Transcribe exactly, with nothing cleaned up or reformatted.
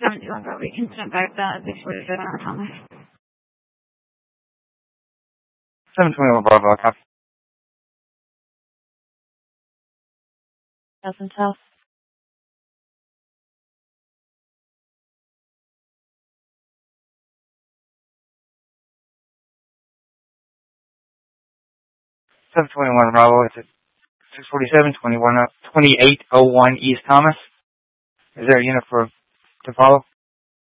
seventy-one Bravo, you can send back that six forty-seven on Thomas. seven twenty-one Bravo, copy. Thousand South. seven twenty-one Bravo, it's at six forty-seven, twenty-one, twenty-eight oh one East Thomas. Is there a unit for to follow?